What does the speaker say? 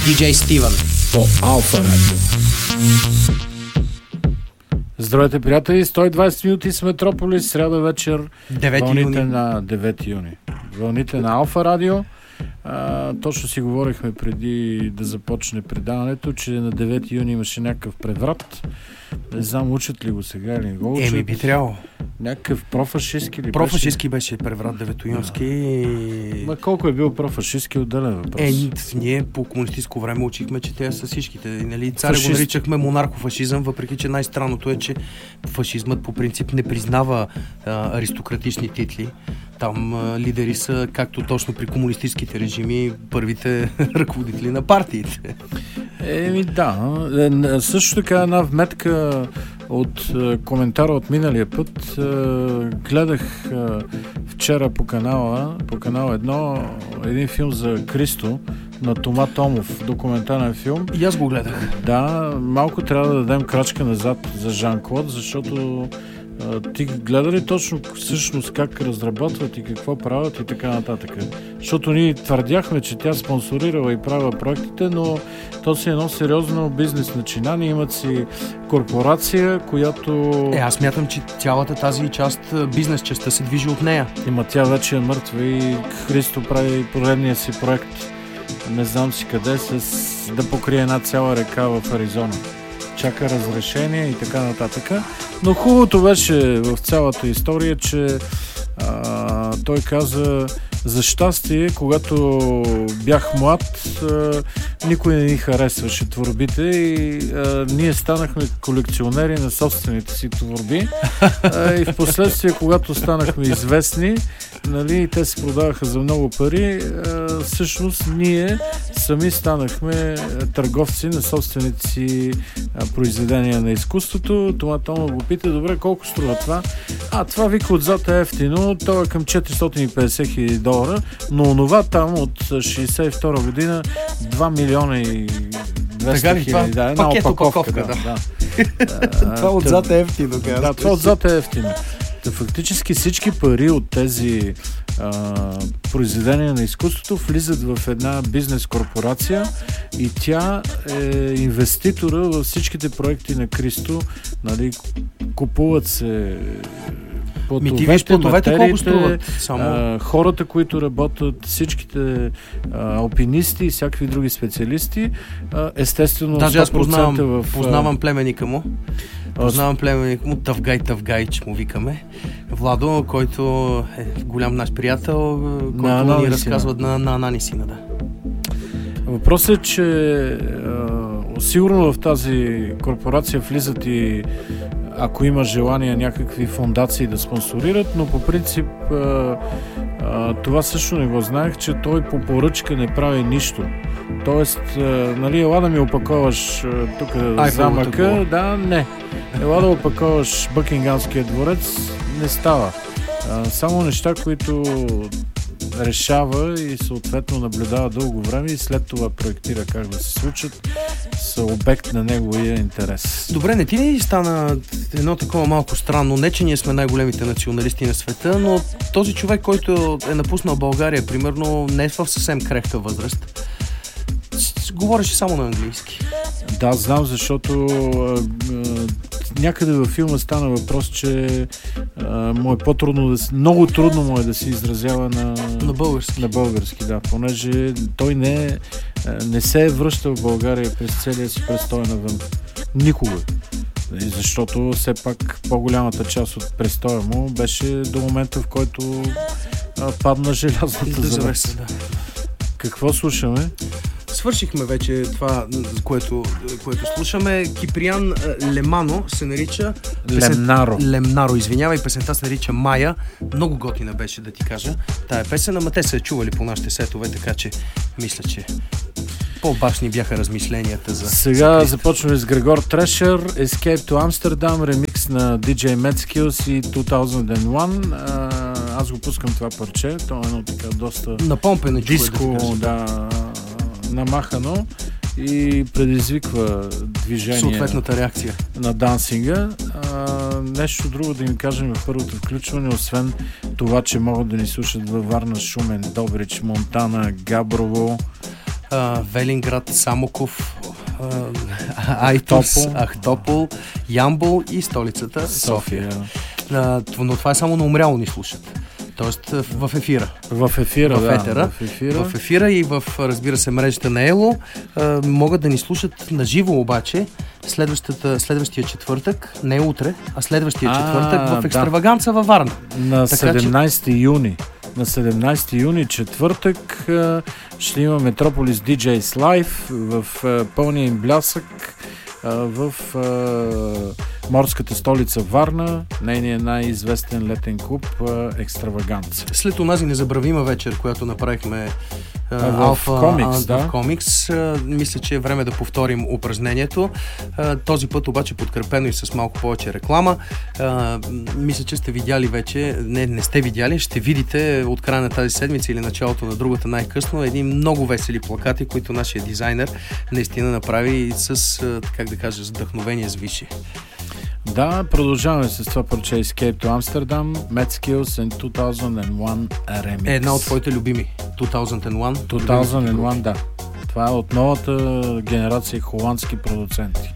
диджей Стивън по Алфа Радио. Здравейте, приятели! 120 минути с Метрополис, сряда вечер, 9 юни. На 9 юни. Вълните на Алфа Радио. Точно си говорихме преди да започне предаването, че на 9 юни имаше някакъв преврат. Не знам, учат ли го сега или не го учат. Би трябвало. Някакъв профашистски ли Профашистски беше преврат 9-юнски. Ма колко е бил профашистски, отделен въпрос. Ние по комунистическо време учихме, че те са всичките. Нали? Царя го наричахме монархофашизъм, въпреки че най-странното е, че фашизмът по принцип не признава аристократични титли. Там лидери са, както точно при комунистическите режими, първите ръководители на партиите. Да. Също така една вметка от коментара от миналия път. Гледах вчера по канал 1 един филм за Кристо на Тома Томов, документален филм. И аз го гледах. Да, малко трябва да дадем крачка назад за Жан-Клод, защото ти гледа ли точно всъщност как разработват и какво правят и така нататък? Защото ние твърдяхме, че тя спонсорирала и правила проектите, но то си едно сериозно бизнес начинание. Имат си корпорация, която... Аз смятам, че цялата тази част, бизнес частта се движи от нея. Тя вече е мъртва и Христо прави поредния си проект. Не знам си къде, да покрие една цяла река в Аризона. Чака разрешение и така нататък. Но хубавото беше в цялата история, че той каза: за щастие, когато бях млад, никой не ни харесваше творбите и ние станахме колекционери на собствените си творби. И в последствие, когато станахме известни, нали, те се продаваха за много пари, всъщност ние сами станахме търговци на собствените си произведения на изкуството. Тома Тома го пита: добре, колко струва това? Това, вика, отзад е ефтино, това е към $450,000, но онова там от 62 година 2 милиона и 200 хиляди. Да, една опаковка. Да. Това отзад е ефтино. Да, това отзад е ефтино. Фактически всички пари от тези произведения на изкуството влизат в една бизнес корпорация и тя е инвеститора във всичките проекти на Кристо. Нали, купуват се плотовете колко струват? Хората, които работят, всичките алпинисти и всякакви други специалисти. Естествено, даже аз познавам племенника му. Тавгай, че му викаме. Владо, който е голям наш приятел, който ни разказва на Ананисина. Да. Въпросът е, че сигурно в тази корпорация влизат и, ако има желание, някакви фондации да спонсорират, но по принцип това също не го знаех, че той по поръчка не прави нищо. Тоест, нали, ела да ми опаковаш тук замъка, не. Ела да опаковаш Бъкингамския дворец, не става. Само неща, които решава и съответно наблюдава дълго време и след това проектира как да се случат, са обект на неговия интерес. Добре, не ти ли стана едно такова малко странно? Не, че ние сме най-големите националисти на света, но този човек, който е напуснал България, примерно, не е в съвсем крехка възраст, говореше само на английски. Да, знам, защото някъде във филма стана въпрос, че му е по-трудно много трудно му е да се изразява на български, да, понеже той не се е връщал в България през целия си престой навън. Никога. Защото все пак по-голямата част от престоя му беше до момента, в който падна желязната завеса. Да. Какво слушаме? Свършихме вече това, което слушаме. Киприян Лемано се нарича... Лемнаро, извинявай. Песента се нарича Мая. Много готина беше, да ти кажа. Тая песен, ама те са чували по нашите сетове, така че мисля, че по-башни бяха размишленията за... Сега започваме с Грегор Трешер, Escape to Amsterdam, ремикс на DJ Metskills и 2001. Аз го пускам това парче. То е едно така доста... Напомпено диско, намахано и предизвиква движение. Съответната реакция на дансинга. Нещо друго да им кажем в първото включване, освен това, че могат да ни слушат във Варна, Шумен, Добрич, Монтана, Габрово, Велинград, Самоков, Айтос, Ахтопол, Ямбол и столицата София. Но това е само на умряло ни слушат. Тоест в ефира. В ефира, в ефира и в, разбира се, мрежата на Ело. Могат да ни слушат на живо обаче следващия четвъртък, не утре, а следващия четвъртък в Екстраваганца във Варна. На 17 юни. На 17 юни, четвъртък, ще има Метрополис DJs Live в пълния им блясък в морската столица Варна, нейният най-известен летен клуб Екстраваганца. След онази незабравима вечер, която направихме в Комикс, мисля, че е време да повторим упражнението. Този път обаче подкрепено и с малко повече реклама. Мисля, че сте видяли вече, не сте видяли, ще видите от края на тази седмица или началото на другата най-късно едни много весели плакати, които нашия дизайнер наистина направи с, как да кажа, с вдъхновение с висши. Да, продължаваме с това парче Escape to Amsterdam, Mad Skills and 2001 Remix. Една от твоите любими. 2001. 2001, да. Това е от новата генерация холандски продуценти.